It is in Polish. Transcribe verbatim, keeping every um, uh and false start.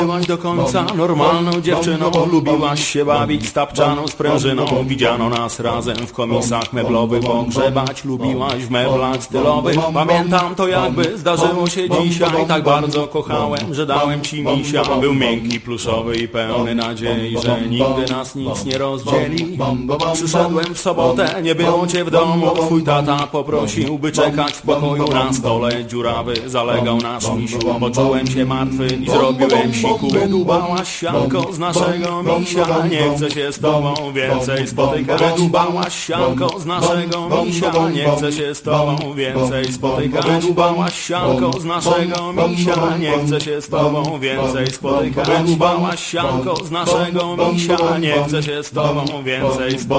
Byłaś do końca normalną dziewczyną, lubiłaś się bawić z tapczaną sprężyną. Widziano nas razem w komisach meblowych pogrzebać, lubiłaś w meblach stylowych. Pamiętam to jakby zdarzyło się dzisiaj, tak bardzo kochałem, że dałem ci misia. Był miękki, pluszowy i pełny nadziei, że nigdy nas nic nie rozdzieli. Przyszedłem w sobotę, nie było cię w domu, twój tata poprosił, by czekać w pokoju na stole. Dziurawy zalegał nasz misiu, poczułem się martwy i zrobiłem siku. Wydubałaś sianko z naszego misia, nie chcę się z tobą więcej spotykać. Wydubałaś sianko z naszego misia, nie chcę się z tobą więcej spotykać. Wydubałaś sianko z naszego misia, nie chcę się z tobą więcej spotykać. Wydubałaś sianko z naszego misia, nie chcę się z tobą więcej spotykać.